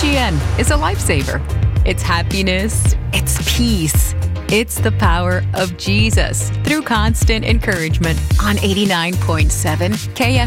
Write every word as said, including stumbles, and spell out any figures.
G N is a lifesaver. It's happiness. It's peace. It's the power of Jesus through constant encouragement on eighty-nine point seven K S